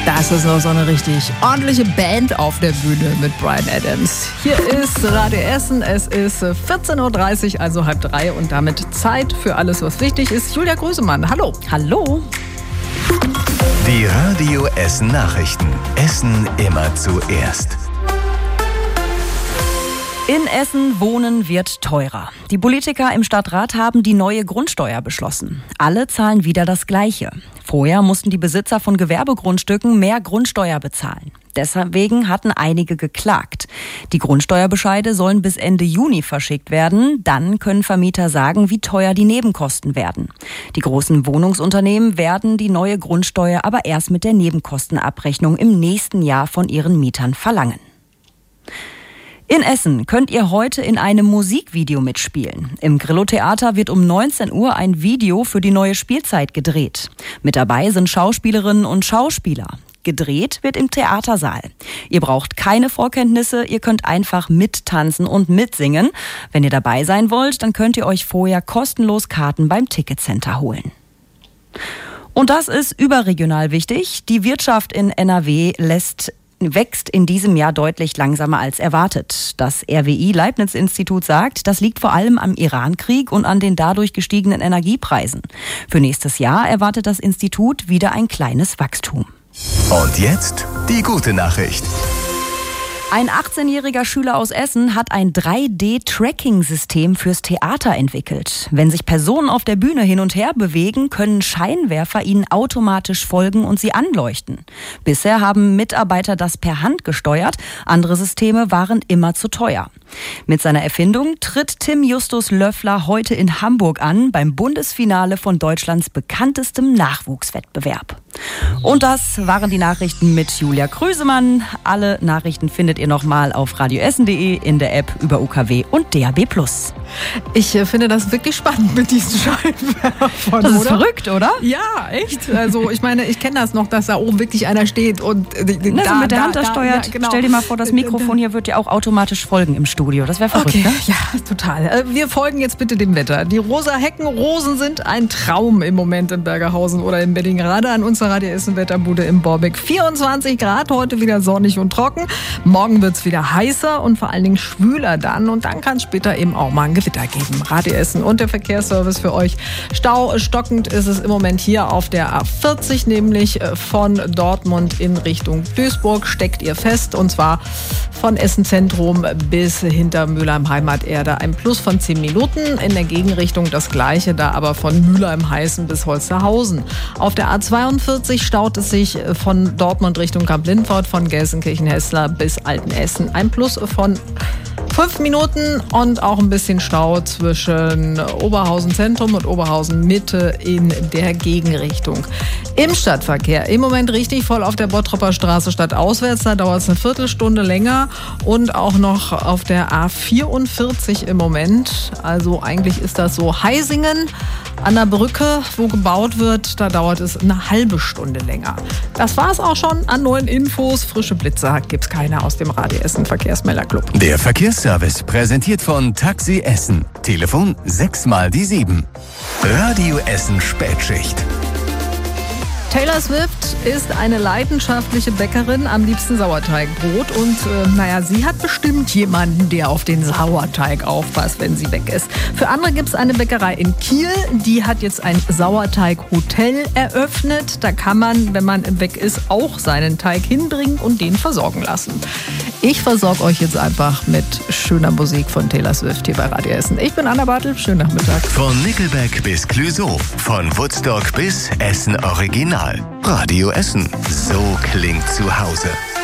Das ist noch so eine richtig ordentliche Band auf der Bühne mit Bryan Adams. Hier ist Radio Essen, es ist 14.30 Uhr, also 2:30 und damit Zeit für alles, was wichtig ist. Julia Grüsemann, hallo. Hallo. Die Radio Essen Nachrichten. Essen immer zuerst. In Essen wohnen wird teurer. Die Politiker im Stadtrat haben die neue Grundsteuer beschlossen. Alle zahlen wieder das Gleiche. Vorher mussten die Besitzer von Gewerbegrundstücken mehr Grundsteuer bezahlen. Deswegen hatten einige geklagt. Die Grundsteuerbescheide sollen bis Ende Juni verschickt werden. Dann können Vermieter sagen, wie teuer die Nebenkosten werden. Die großen Wohnungsunternehmen werden die neue Grundsteuer aber erst mit der Nebenkostenabrechnung im nächsten Jahr von ihren Mietern verlangen. In Essen könnt ihr heute in einem Musikvideo mitspielen. Im Grillo-Theater wird um 19 Uhr ein Video für die neue Spielzeit gedreht. Mit dabei sind Schauspielerinnen und Schauspieler. Gedreht wird im Theatersaal. Ihr braucht keine Vorkenntnisse, ihr könnt einfach mittanzen und mitsingen. Wenn ihr dabei sein wollt, dann könnt ihr euch vorher kostenlos Karten beim Ticketcenter holen. Und das ist überregional wichtig. Die Wirtschaft in NRW wächst in diesem Jahr deutlich langsamer als erwartet. Das RWI-Leibniz-Institut sagt, das liegt vor allem am Iran-Krieg und an den dadurch gestiegenen Energiepreisen. Für nächstes Jahr erwartet das Institut wieder ein kleines Wachstum. Und jetzt die gute Nachricht. Ein 18-jähriger Schüler aus Essen hat ein 3D-Tracking-System fürs Theater entwickelt. Wenn sich Personen auf der Bühne hin und her bewegen, können Scheinwerfer ihnen automatisch folgen und sie anleuchten. Bisher haben Mitarbeiter das per Hand gesteuert, andere Systeme waren immer zu teuer. Mit seiner Erfindung tritt Tim Justus Löffler heute in Hamburg an, beim Bundesfinale von Deutschlands bekanntestem Nachwuchswettbewerb. Und das waren die Nachrichten mit Julia Grüsemann. Alle Nachrichten findet ihr nochmal auf radioessen.de, in der App, über UKW und DAB+. Ich finde das wirklich spannend mit diesen Scheinwerfern. Das ist verrückt, oder? Ja, echt. Also ich meine, ich kenne das noch, dass da oben wirklich einer steht und mit der Hand steuert. Ja, genau. Stell dir mal vor, das Mikrofon hier wird dir auch automatisch folgen im Studio. Das wäre verrückt, okay, ne? Ja, total. Wir folgen jetzt bitte dem Wetter. Die rosa Heckenrosen sind ein Traum im Moment in Bergerhausen oder in Berlin-Grade an unserer Radio Essen Wetterbude im Borbeck. 24 Grad, heute wieder sonnig und trocken. Morgen wird es wieder heißer und vor allen Dingen schwüler dann. Und dann kann es später eben auch mal ein Gewitter geben. Radio Essen und der Verkehrsservice für euch. Staustockend ist es im Moment hier auf der A40, nämlich von Dortmund in Richtung Duisburg. Steckt ihr fest, und zwar von Essen Zentrum bis hinter Mülheim Heimaterde. Ein Plus von 10 Minuten. In der Gegenrichtung das gleiche, da aber von Mülheim-Heißen bis Holsterhausen. Auf der A42 staut es sich von Dortmund Richtung Kamp-Lindfort, von Gelsenkirchen-Hessler bis Altenessen. Ein Plus von 5 Minuten und auch ein bisschen Stau zwischen Oberhausen Zentrum und Oberhausen Mitte in der Gegenrichtung. Im Stadtverkehr im Moment richtig voll auf der Bottropper Straße stadtauswärts. Da dauert es eine Viertelstunde länger und auch noch auf der A44 im Moment. Also eigentlich ist das so Heisingen an der Brücke, wo gebaut wird. Da dauert es eine halbe Stunde länger. Das war's auch schon an neuen Infos. Frische Blitze gibt's keine aus dem Radio Essen Verkehrsmelderclub. Der Verkehrsservice präsentiert von Taxi Essen. Telefon 6x7. Radio Essen Spätschicht. Taylor Swift ist eine leidenschaftliche Bäckerin, am liebsten Sauerteigbrot. Und sie hat bestimmt jemanden, der auf den Sauerteig aufpasst, wenn sie weg ist. Für andere gibt es eine Bäckerei in Kiel, die hat jetzt ein Sauerteighotel eröffnet. Da kann man, wenn man weg ist, auch seinen Teig hinbringen und den versorgen lassen. Ich versorge euch jetzt einfach mit schöner Musik von Taylor Swift hier bei Radio Essen. Ich bin Anna Bartel, schönen Nachmittag. Von Nickelback bis Clouseau, von Woodstock bis Essen Original. Radio Essen, so klingt zu Hause.